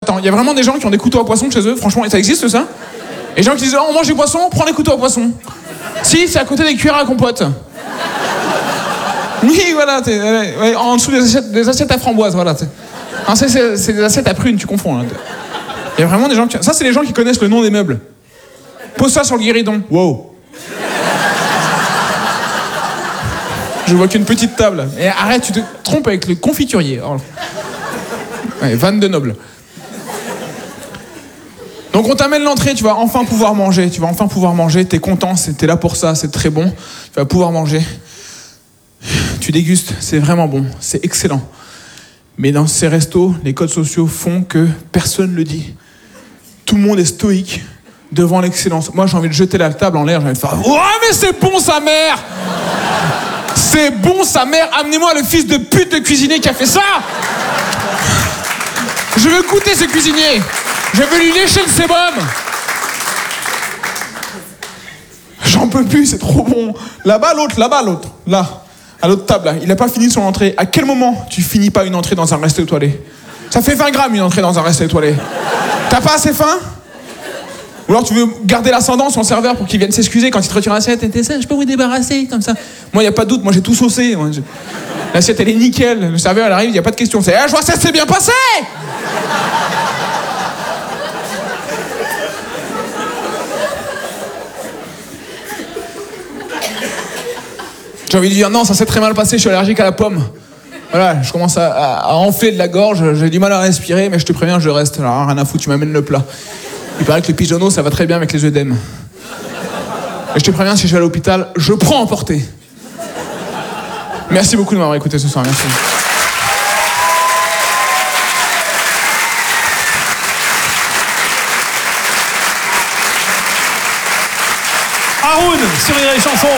Attends, il y a vraiment des gens qui ont des couteaux à poisson chez eux, franchement, ça existe ça? Et des gens qui disent, oh, on mange du poisson, prends les couteaux à poisson. Si, c'est à côté des cuillères à compote. Oui, voilà, ouais, en dessous des assiettes à framboise, voilà. Non, c'est des assiettes à prunes, tu confonds. Là. Il y a vraiment des gens qui... Ça, c'est les gens qui connaissent le nom des meubles. Pose ça sur le guéridon. Wow. Je vois qu'une petite table. Et arrête, tu te trompes avec le confiturier. Oh. Ouais, vanne de noble. Donc on t'amène l'entrée, tu vas enfin pouvoir manger. Tu vas enfin pouvoir manger, t'es content, t'es là pour ça, c'est très bon. Tu vas pouvoir manger. Tu dégustes, c'est vraiment bon, c'est excellent. Mais dans ces restos, les codes sociaux font que personne ne le dit. Tout le monde est stoïque devant l'excellence. Moi, j'ai envie de jeter la table en l'air, j'ai envie de faire « Ouais, mais c'est bon, sa mère ! C'est bon, sa mère! Amenez-moi le fils de pute de cuisinier qui a fait ça! Je veux goûter ce cuisinier! Je veux lui lécher le sébum! J'en peux plus, c'est trop bon! Là-bas, l'autre, là. À l'autre table, là, il a pas fini son entrée. À quel moment tu finis pas une entrée dans un resto étoilé? Ça fait 20 grammes une entrée dans un resto étoilé. T'as pas assez faim? Ou alors tu veux garder l'ascendant sur le serveur pour qu'il vienne s'excuser quand il te retire l'assiette. Je peux vous débarrasser comme ça. Moi, y a pas de doute, moi j'ai tout saucé. L'assiette, elle est nickel. Le serveur, elle arrive, y a pas de question. C'est, je vois ça s'est bien passé! J'ai envie de dire non, ça s'est très mal passé, je suis allergique à la pomme. Voilà, je commence à enfler de la gorge, j'ai du mal à respirer, mais je te préviens, je reste. Alors, rien à foutre, tu m'amènes le plat. Il paraît que les pigeonneaux, ça va très bien avec les œdèmes. Et je te préviens, si je vais à l'hôpital, je prends emporter. Merci beaucoup de m'avoir écouté ce soir, merci. Haroun, sur Rire et Chanson.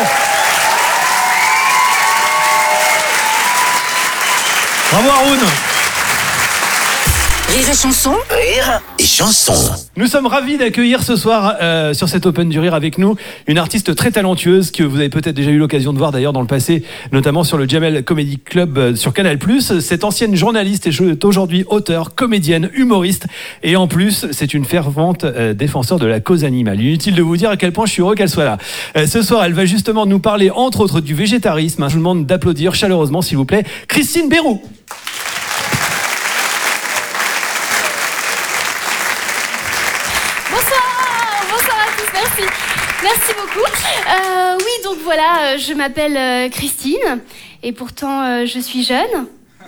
Bravo Haroun. Rire et Chanson. Rire et Chanson. Nous sommes ravis d'accueillir ce soir sur cette Open du Rire avec nous une artiste très talentueuse que vous avez peut-être déjà eu l'occasion de voir d'ailleurs dans le passé, notamment sur le Jamel Comedy Club sur Canal+. Cette ancienne journaliste est aujourd'hui auteure, comédienne, humoriste et en plus c'est une fervente défenseur de la cause animale. Inutile de vous dire à quel point je suis heureux qu'elle soit là. Ce soir, elle va justement nous parler entre autres du végétarisme. Je vous demande d'applaudir chaleureusement s'il vous plaît Christine Béroux. Merci beaucoup. Oui, donc voilà, je m'appelle Christine et pourtant je suis jeune.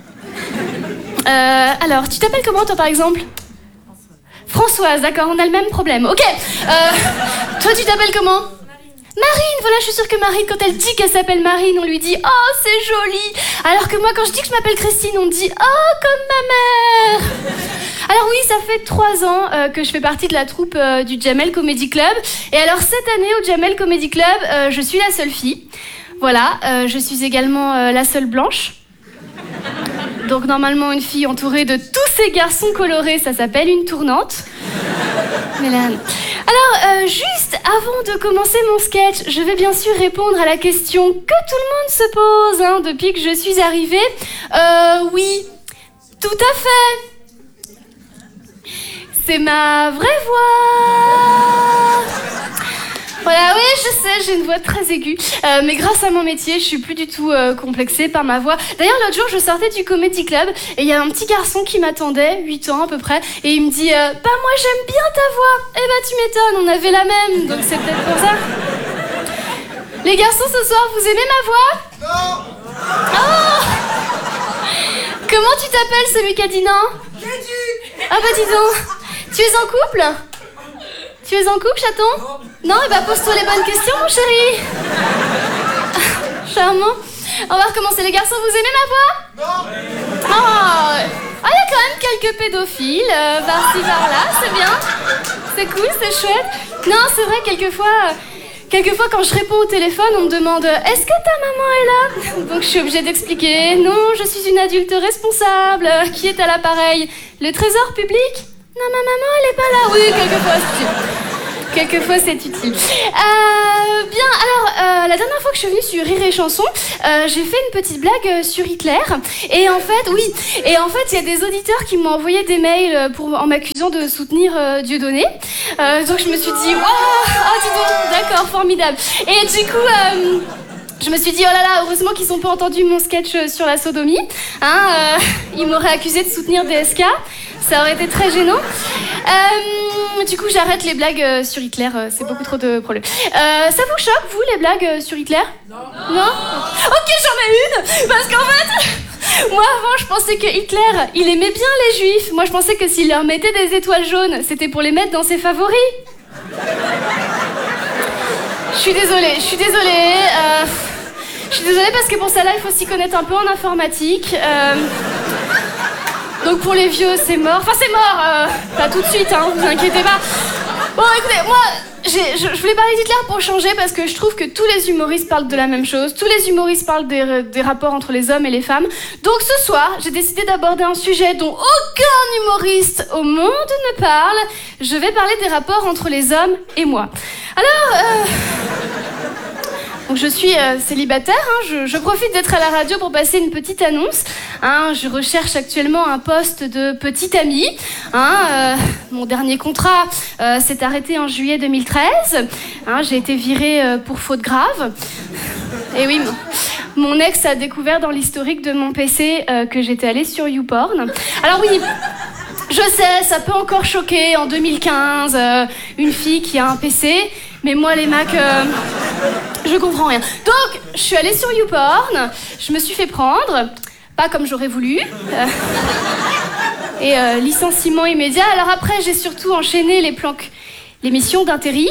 Alors, tu t'appelles comment toi par exemple? Françoise, d'accord, on a le même problème. Ok. Toi, tu t'appelles comment? Marine, voilà, je suis sûre que Marine, quand elle dit qu'elle s'appelle Marine, on lui dit « Oh, c'est joli !» Alors que moi, quand je dis que je m'appelle Christine, on me dit « Oh, comme ma mère !» Alors oui, ça fait 3 ans que je fais partie de la troupe du Jamel Comedy Club. Et alors, cette année, au Jamel Comedy Club, je suis la seule fille. Voilà, je suis également la seule blanche. Donc normalement, une fille entourée de tous ces garçons colorés, ça s'appelle une tournante. Mais là... Alors, juste avant de commencer mon sketch, je vais bien sûr répondre à la question que tout le monde se pose depuis que je suis arrivée. Oui, tout à fait. C'est ma vraie voix. Voilà, oui, je sais, j'ai une voix très aiguë. Mais grâce à mon métier, je suis plus du tout complexée par ma voix. D'ailleurs, l'autre jour, je sortais du Comedy Club et il y a un petit garçon qui m'attendait, 8 ans à peu près, et il me dit bah moi j'aime bien ta voix. Eh bah tu m'étonnes, on avait la même, donc c'est peut-être pour ça. Les garçons, ce soir, vous aimez ma voix? Non. Oh. Comment tu t'appelles, celui qui a dit non? J'ai dit. Ah bah dis donc, tu es en couple? Tu es en couple, chaton? Non, et bah pose-toi les bonnes questions, mon chéri. Charmant. On va recommencer, les garçons, vous aimez ma voix? Non. Oh, il y a quand même quelques pédophiles, par-ci, par-là, c'est bien. C'est cool, c'est chouette. Non, c'est vrai, quelquefois, quand je réponds au téléphone, on me demande « Est-ce que ta maman est là ?» Donc je suis obligée d'expliquer « Non, je suis une adulte responsable. Qui est à l'appareil? Le trésor public ? Non, ma maman, elle est pas là. » Oui, quelquefois. Quelquefois, c'est utile. Bien, alors, la dernière fois que je suis venue sur Rire et Chanson, j'ai fait une petite blague sur Hitler. Et en fait, il y a des auditeurs qui m'ont envoyé des mails en m'accusant de soutenir Dieudonné. Donc, je me suis dit, waouh, dis donc, d'accord, formidable. Et du coup, je me suis dit, oh là là, heureusement qu'ils n'ont pas entendu mon sketch sur la sodomie. Ils m'auraient accusé de soutenir DSK. Ça aurait été très gênant. Du coup, j'arrête les blagues sur Hitler. C'est beaucoup trop de problèmes. Ça vous choque, vous, les blagues sur Hitler ? Non. Ok, j'en ai une. Parce qu'en fait, moi, avant, je pensais que Hitler, il aimait bien les juifs. Moi, je pensais que s'il leur mettait des étoiles jaunes, c'était pour les mettre dans ses favoris. Je suis désolée. Je suis désolée parce que pour ça, là, il faut s'y connaître un peu en informatique. Donc pour les vieux, c'est mort. Enfin, c'est mort, pas tout de suite, hein, vous inquiétez pas. Bon, écoutez, moi, je voulais parler d'Hitler pour changer parce que je trouve que tous les humoristes parlent de la même chose. Tous les humoristes parlent des rapports entre les hommes et les femmes. Donc ce soir, j'ai décidé d'aborder un sujet dont aucun humoriste au monde ne parle. Je vais parler des rapports entre les hommes et moi. Alors, donc je suis célibataire, je profite d'être à la radio pour passer une petite annonce. Je recherche actuellement un poste de petite amie. Mon dernier contrat s'est arrêté en juillet 2013. J'ai été virée pour faute grave. Et oui, mon ex a découvert dans l'historique de mon PC que j'étais allée sur YouPorn. Alors oui, je sais, ça peut encore choquer en 2015, une fille qui a un PC. Mais moi, les Macs, je comprends rien. Donc, je suis allée sur YouPorn, je me suis fait prendre, pas comme j'aurais voulu, et licenciement immédiat. Alors après, j'ai surtout enchaîné les missions d'intérim,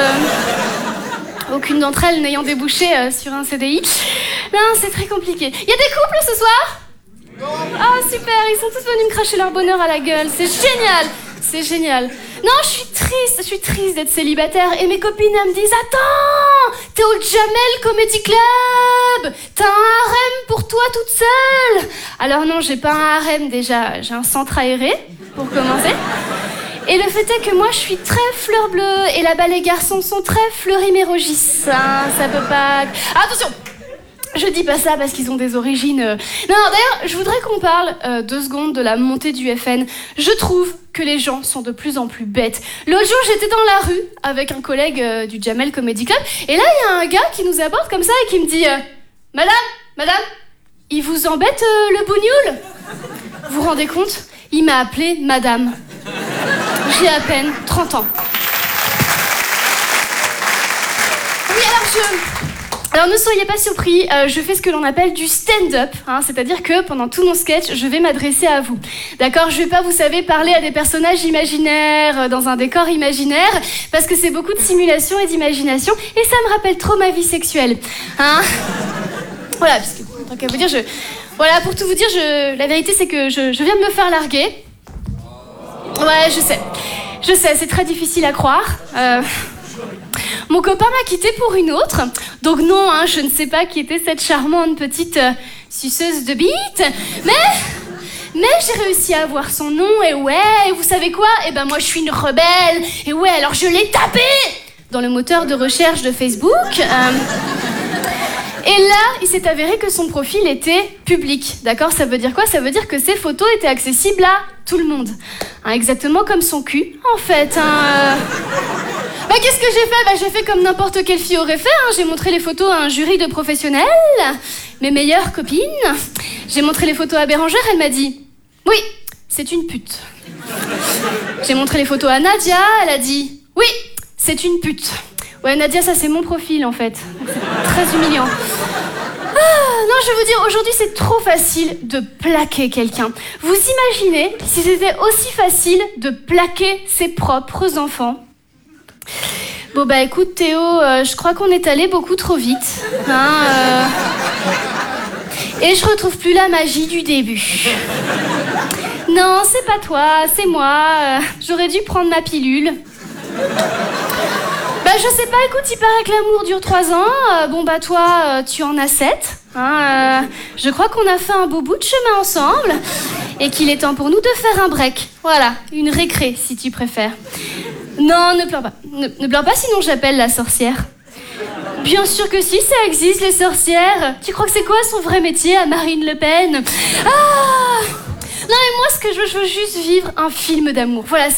aucune d'entre elles n'ayant débouché sur un CDI. Non, c'est très compliqué. Il y a des couples ce soir ? Ah, super, ils sont tous venus me cracher leur bonheur à la gueule, c'est génial. C'est génial. Non, je suis triste d'être célibataire. Et mes copines, elles me disent, attends, t'es au Jamel Comedy Club, t'as un harem pour toi toute seule. Alors non, j'ai pas un harem déjà, j'ai un centre aéré, pour commencer. Et le fait est que moi, je suis très fleur bleue, et là-bas, les garçons sont très fleurimérogis. Ça peut pas... Attention, je dis pas ça parce qu'ils ont des origines... Non, d'ailleurs, je voudrais qu'on parle 2 secondes de la montée du FN. Je trouve que les gens sont de plus en plus bêtes. L'autre jour, j'étais dans la rue avec un collègue du Jamel Comedy Club, et là, il y a un gars qui nous aborde comme ça et qui me dit Madame, il vous embête le bougnoul ? Vous vous rendez compte ? Il m'a appelée Madame. J'ai à peine 30 ans. Oui, alors ne soyez pas surpris, je fais ce que l'on appelle du stand-up, c'est-à-dire que pendant tout mon sketch, je vais m'adresser à vous. D'accord ? Je vais pas, vous savez, parler à des personnages imaginaires, dans un décor imaginaire, parce que c'est beaucoup de simulation et d'imagination, et ça me rappelle trop ma vie sexuelle. Voilà, parce que, tant qu'à vous dire, voilà, pour tout vous dire, la vérité c'est que je viens de me faire larguer. Ouais, je sais, c'est très difficile à croire. Mon copain m'a quittée pour une autre, donc non, je ne sais pas qui était cette charmante petite suceuse de bite, mais j'ai réussi à avoir son nom, et ouais, vous savez quoi ? Eh ben moi je suis une rebelle, et ouais, alors je l'ai tapé dans le moteur de recherche de Facebook. Et là, il s'est avéré que son profil était public, d'accord ? Ça veut dire quoi ? Ça veut dire que ses photos étaient accessibles à tout le monde. Exactement comme son cul, en fait. Qu'est-ce que j'ai fait ? J'ai fait comme n'importe quelle fille aurait fait. J'ai montré les photos à un jury de professionnels, mes meilleures copines. J'ai montré les photos à Bérangère, elle m'a dit « Oui, c'est une pute ». J'ai montré les photos à Nadia, elle a dit « Oui, c'est une pute ». Ouais, Nadia, ça c'est mon profil en fait. C'est très humiliant. Non, je vais vous dire, aujourd'hui c'est trop facile de plaquer quelqu'un. Vous imaginez si c'était aussi facile de plaquer ses propres enfants ? Bon écoute Théo, je crois qu'on est allé beaucoup trop vite. Et je retrouve plus la magie du début. Non, c'est pas toi, c'est moi. J'aurais dû prendre ma pilule. Je sais pas, écoute, il paraît que l'amour dure 3 ans. Toi, tu en as 7. Je crois qu'on a fait un beau bout de chemin ensemble. Et qu'il est temps pour nous de faire un break. Voilà, une récré, si tu préfères. Non, ne pleure pas. Ne pleure pas, sinon j'appelle la sorcière. Bien sûr que si, ça existe, les sorcières. Tu crois que c'est quoi son vrai métier à Marine Le Pen? Ah! Non, mais moi, ce que je veux juste vivre un film d'amour. Voilà,